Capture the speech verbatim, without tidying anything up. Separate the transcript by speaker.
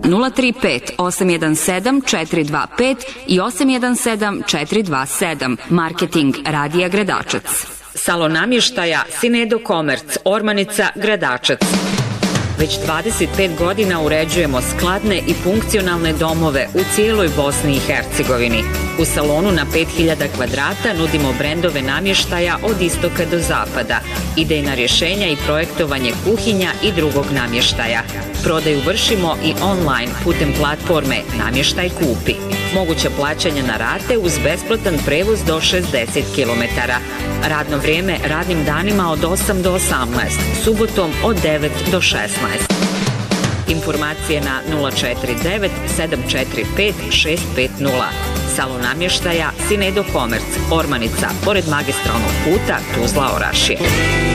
Speaker 1: nula tri pet osam jedan sedam četiri dva pet i osam jedan sedam četiri dva sedam. Marketing Radija Gradačac.
Speaker 2: Salon namještaja Sinedo Komerc, Ormanica, Gradačac. Već dvadeset pet godina uređujemo skladne i funkcionalne domove u cijeloj Bosni i Hercegovini. U salonu na pet hiljada kvadrata nudimo brendove namještaja od istoka do zapada, idejna rješenja i projektovanje kuhinja i drugog namještaja. Prodaju vršimo i online putem platforme Namještaj kupi. Moguće plaćanje na rate uz besplatan prevoz do šezdeset kilometara. Radno vrijeme radnim danima od osam do osamnaest, subotom od devet do šesnaest. Informacije na nula četiri devet sedam četiri pet šest pet nula. Salon namještaja Sinedo Komerc, Ormanica, pored magistralnog puta Tuzla-Orašje.